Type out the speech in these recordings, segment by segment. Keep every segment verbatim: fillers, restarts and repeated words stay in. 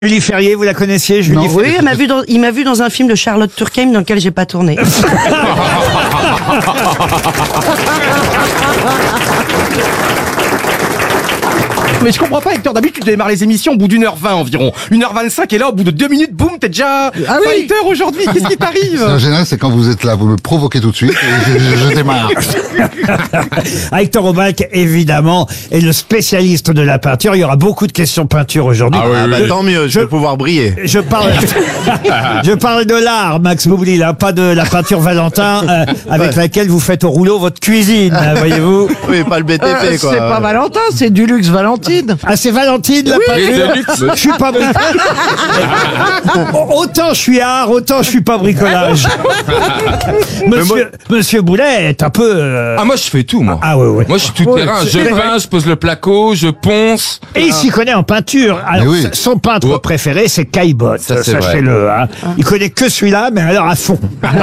Julie Ferrier, vous la connaissiez, Julie Non, Ferrier? oui, il m'a vu dans, il m'a vu dans un film de Charlotte Turckheim dans lequel j'ai pas tourné. Mais je comprends pas, Hector. D'habitude, tu démarres les émissions au bout d'une heure vingt environ. Une heure vingt-cinq, et là, au bout de deux minutes, boum, t'es déjà Ah oui. fighter aujourd'hui. Qu'est-ce qui t'arrive? En général, c'est quand vous êtes là, vous me provoquez tout de suite et je, je, je démarre. Hector Aubrac, évidemment, est le spécialiste de la peinture. Il y aura beaucoup de questions peinture aujourd'hui. Ah oui, Ah bah oui. tant mieux, je vais pouvoir briller. Je parle, je parle de l'art, Max Boublil, hein, pas de la peinture Valentin euh, avec laquelle vous faites au rouleau votre cuisine, hein, voyez-vous. Oui, pas le B T P Euh, quoi. c'est pas Valentin, c'est du luxe Valentine. Ah, c'est Valentine la peinture. Je suis pas bricolage. Autant je suis art, autant je suis pas bricolage. Monsieur, Monsieur Boulet est un peu. euh, Ah, moi, je fais tout, moi. Ah ouais ouais. Moi, je suis tout terrain. Je peins, je pose le placo, je ponce. Et il s'y connaît en peinture. Alors, Mais oui. son peintre Ouais. préféré, c'est Caillebotte. Ça, c'est vrai. Sachez-le. Hein. Il connaît que celui-là, mais alors à fond.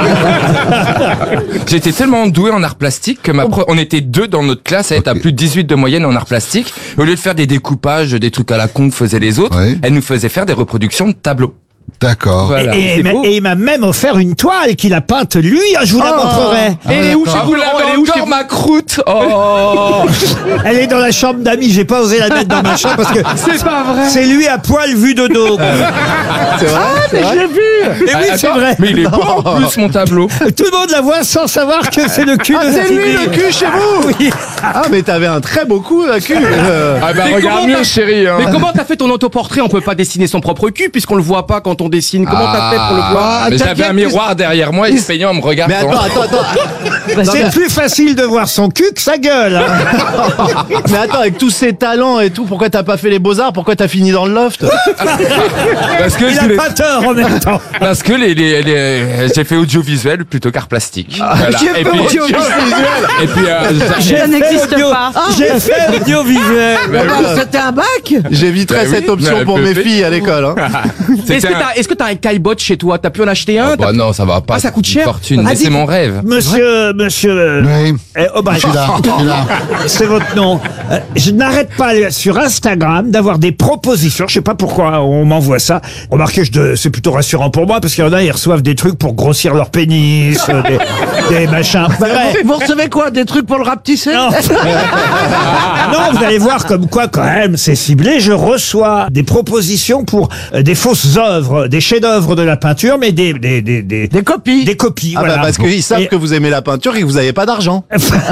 J'étais tellement doué en art plastique que ma pro- on était deux dans notre classe à être à plus de dix-huit de moyenne en art plastique. Au lieu de faire des découpages, des trucs à la con que faisaient les autres, Oui. elle nous faisait faire des reproductions de tableaux. D'accord. Voilà. Et, et- C'est beau. et il m'a même offert une toile qu'il a peinte lui. Ah, je vous la montrerai. Et elle est où chez Ah, vous, vous Laurent? l'avez Elle est où chez encore vous? ma croûte. Oh. Elle est dans la chambre d'amis. J'ai pas osé la mettre dans ma chambre parce que C'est pas vrai. c'est lui à poil vu de dos. C'est vrai, c'est vrai. Et oui, Ah, c'est attends, vrai. Mais il est beau en plus, mon tableau. Tout le monde la voit sans savoir que c'est le cul de C'est lui Stevie. le cul chez vous. Oui. Ah mais t'avais un très beau cul la cul. Euh, Ah bah Mais regarde comment mieux, t'as- chérie. Hein. Mais comment t'as fait ton autoportrait? On peut pas dessiner son propre cul puisqu'on le voit pas quand on dessine. Comment t'as fait pour le voir? Mais j'avais un miroir derrière moi, il se peignait en me regardant. Mais attends, attends, attends. Non, C'est plus facile de voir son cul que sa gueule. hein. mais attends, avec tous ces talents et tout, pourquoi t'as pas fait les beaux-arts? Pourquoi t'as fini dans le loft? Parce que, Il je a voulais- pas tort en même temps. parce que les, les, les- j'ai fait audiovisuel plutôt qu'art plastique. Voilà. j'ai Et fait puis, audiovisuel. et puis euh, J'ai Ça fait n'existe audio- pas. J'ai fait audiovisuel. Bah, C'était un bac. J'éviterais Bah oui, cette option mais pour elle mes peut filles à l'école. Hein. c'était Est-ce que un- t'as est-ce que t'as un Caillebotte chez toi? T'as pu en acheter un? Bah T'as- non, ça va pas. Ah, ça coûte Une cher. Fortune. Ah, Mais dites- c'est mon rêve. Monsieur, monsieur, Oui, eh, Aubrac, je suis là, je suis là. c'est votre nom. Euh, je n'arrête pas sur Instagram d'avoir des propositions. Je sais pas pourquoi on m'envoie ça. Remarquez, je de- c'est plutôt rassurant pour moi parce qu'il y en a, ils reçoivent des trucs pour grossir leur pénis, euh, des, des machins. Bref. Vous recevez quoi? Des trucs pour le rapetisser? Non. Non, vous allez voir comme quoi quand même c'est ciblé. Je reçois des propositions pour euh, des fausses œuvres, des chefs-d'œuvre de la peinture, mais des des des des, Des copies. des copies. Ah voilà. bah parce qu'ils savent Et- que vous aimez la peinture et que vous avez pas d'argent.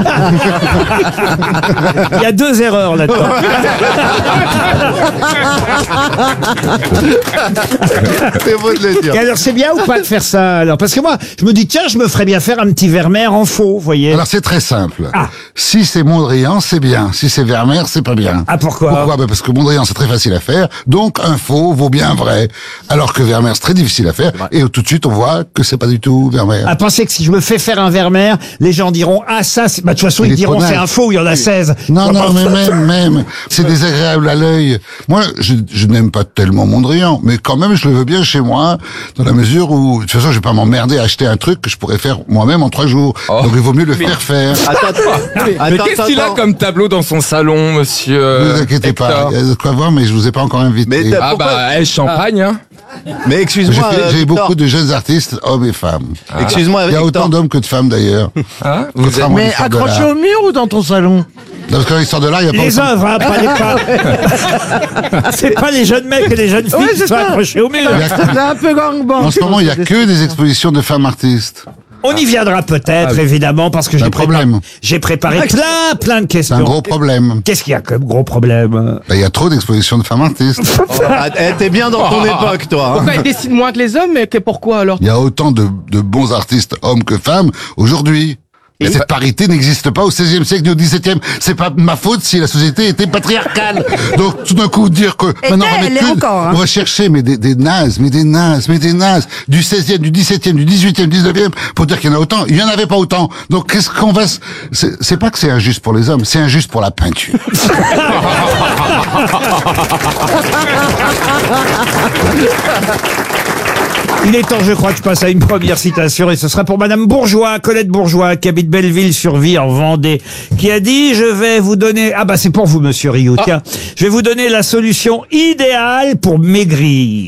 Il y a deux erreurs là-dedans. C'est beau de le dire. Et alors c'est bien ou pas de faire ça alors? Parce que moi, je me dis tiens, je me ferais bien faire un petit Vermeer en faux, vous voyez. Alors c'est très simple. Ah. Si c'est Mondrian, c'est bien. Si c'est Vermeer, c'est pas bien. Ah, pourquoi Pourquoi? Ben, parce que Mondrian, c'est très facile à faire. Donc un faux vaut bien un vrai. Alors que Vermeer, c'est très difficile à faire. Et tout de suite, on voit que c'est pas du tout Vermeer. À penser que si je me fais faire un Vermeer, les gens diront ah ça, c'est... bah de toute façon Il ils est diront trop c'est net. un faux, il y en a seize. Non, non, mais même, même, c'est désagréable à l'œil. Moi, je, je n'aime pas tellement Mondrian, mais quand même, je le veux bien chez moi, dans la mesure où, de toute façon, je vais pas m'emmerder à acheter un truc que je pourrais faire moi-même en trois jours. Oh. Donc, il vaut mieux le faire faire. Attends, attends. Mais Attends, qu'est-ce qu'il a attends. comme tableau dans son salon, monsieur Ne vous inquiétez pas, Hector il y a de quoi voir, mais je vous ai pas encore invité. Mais t'as- Ah Pourquoi- bah, eh, champagne, hein. Mais J'ai excuse-moi, fait- euh, j'ai Victor. beaucoup de jeunes artistes, hommes et femmes. Excuse-moi, Il y a Hector. autant d'hommes que de femmes d'ailleurs. Hein Vous êtes- Contrairement à Mais l'histoire de accroché l'art. au mur ou dans ton salon? Parce que l'histoire de l'art, il y a pas Les autant- œuvres, hein, pas les pas. C'est pas les jeunes mecs et les jeunes filles Ouais, qui c'est sont ça. accrochés au mur. Il y a- C'est un peu gangbang. En ce moment, il y a que des expositions de femmes artistes. On y viendra peut-être, évidemment, parce que C'est j'ai un problème. préparé, j'ai préparé plein, plein de C'est questions. un gros problème. Qu'est-ce qu'il y a comme gros problème? Ben, il y a trop d'expositions de femmes artistes. Ah, eh, t'es bien dans ton époque, toi. hein. Pourquoi ils dessinent moins que les hommes? Mais que- pourquoi alors? Il y a autant de, de bons artistes, hommes que femmes, aujourd'hui. Et cette parité n'existe pas au seizième siècle ni au dix-septième. C'est pas ma faute si la société était patriarcale. Donc, tout d'un coup, dire que maintenant, on va, elle mettre est que- encore, hein. on va chercher mais des, des nazes, mais des nazes, mais des nazes, du seizième, du dix-septième, du dix-huitième, du dix-neuvième, pour dire qu'il y en a autant. Il y en avait pas autant. Donc, qu'est-ce qu'on va, s- c'est, c'est pas que c'est injuste pour les hommes, c'est injuste pour la peinture. Il est temps, je crois, que je passe à une première citation, et ce sera pour Madame Bourgeois, Colette Bourgeois, qui habite Belleville-sur-Vie, en Vendée, qui a dit, je vais vous donner, ah bah c'est pour vous, Monsieur Rioux, tiens, je vais vous donner la solution idéale pour maigrir.